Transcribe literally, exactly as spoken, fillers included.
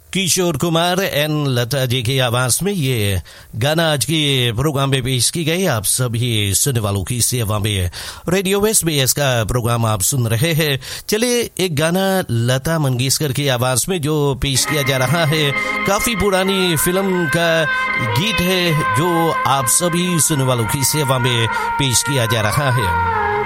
Kishore Kumar N Lata ji की आवाज में ये गाना आज के प्रोग्राम में पेश की गई। आप सभी सुनने वालों की सेवा में रेडियो वेस्ट में इसका प्रोग्राम आप सुन रहे हैं। चलिए एक गाना लता मंगेशकर की आवाज में जो पेश किया जा रहा है, काफी पुरानी फिल्म का गीत है जो आप सभी सुनने वालों की सेवा में पेश किया जा रहा है।